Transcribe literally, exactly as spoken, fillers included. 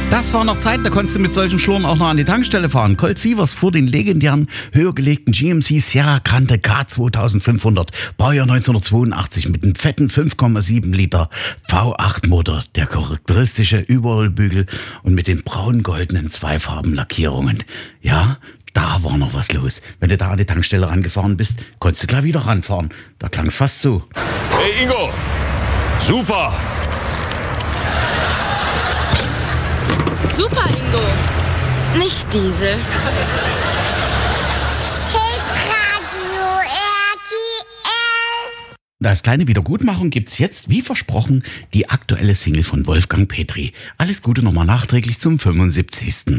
Das war noch Zeit, da konntest du mit solchen Schlurren auch noch an die Tankstelle fahren. Colt Sievers fuhr den legendären, höher gelegten G M C Sierra Grande K zweitausendfünfhundert, Baujahr neunzehnhundertzweiundachtzig, mit einem fetten fünf Komma sieben Liter V acht Motor, der charakteristische Überrollbügel und mit den braun-goldenen Zweifarben-Lackierungen. Ja, da war noch was los. Wenn du da an die Tankstelle rangefahren bist, konntest du gleich wieder ranfahren. Da klang's fast so. Hey Ingo, super! Super, Ingo. Nicht Diesel. Hitradio R T L. Als kleine Wiedergutmachung gibt's jetzt, wie versprochen, die aktuelle Single von Wolfgang Petri. Alles Gute nochmal nachträglich zum fünfundsiebzigsten